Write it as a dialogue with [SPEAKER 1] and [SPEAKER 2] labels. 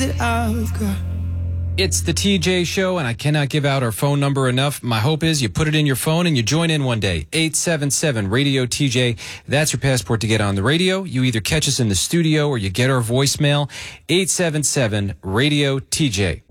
[SPEAKER 1] It's the TJ Show, and I cannot give out our phone number enough. My hope is you put it in your phone and you join in one day. 877-RADIO-TJ. That's your passport to get on the radio. You either catch us in the studio or you get our voicemail. 877-RADIO-TJ.